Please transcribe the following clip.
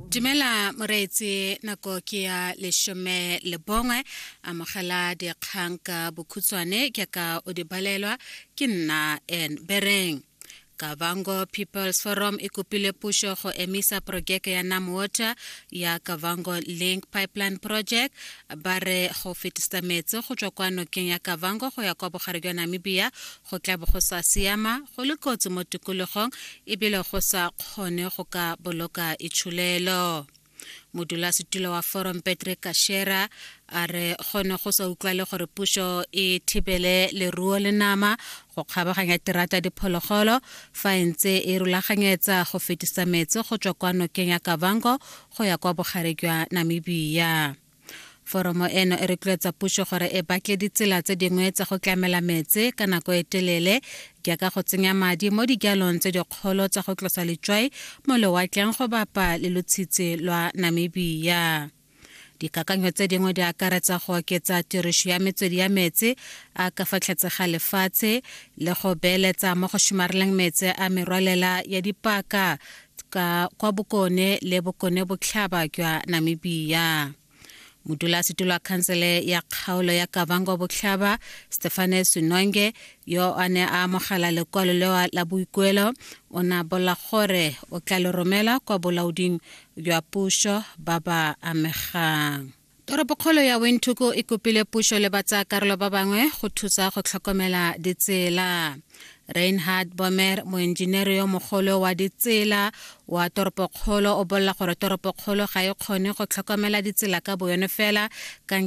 Dumela moreetsi nako ke ya leshome le bongwe amogela dikgang ka bokhutswane ke ka o di balelwa ke nna en bereng. Kavango People's Forum e kopile puso go emisa projeke ya Namwater ya Kavango Link Pipeline Project ba re go fetisa metsi go tswa kwa nokeng ya Kavango go ya kwa bogare jwa Namibia go tla bo go sa siama go le kotsi mo tikologong ebile go sa kgone go ka boloka itshulelo. Modulasetulo wa Forum Patrick Kashera a re gone go sa utlwale gore puso e thibele leruo le nama go kgabaganya terata diphologolo fa ntse e rulaganyetsa go fetisa metsi go tswa kwa nokeng ya Kavango go ya kwa bogare jwa Namibia. Foromo eno e rotloetsa puso gore e batle ditsela tse dingwe tsa go tlamela metsi ka nako e telele jaaka go tsenya madi mo digalong tse dikgolo tsa go tlosa letswai mo lewatleng go bapa le lotshitse lwa Namibia. Dikakanyo tse dingwe di akaretsa go oketsa tiriso ya metswedi ya metsi a ka fa tletse ga lefatshe le go beeletsa mo go shumareleng metsi a merwalela ya dipaka kwa bokone le bokone botlhaba jwa Namibia. Modulasetulo wa khansele ya kgaolo ya Kavango botlhaba Stephanus Nonge yo a ne a amogela lekwalo la boikuelo o na bola gore o tla le romela kwa bolaoding jwa puso ba ba amegang. Toropokgolo ya Windhoek e kopile puso le batsakarolo ba bangwe go thusa go tlhokomela ditsela. Reinhard Bomer moenjenere yo mogolo wa ditsela wa toropokgolo o bolla gore toropokgolo ga e kgone go tlhokomela ditsela ka boyone fela ka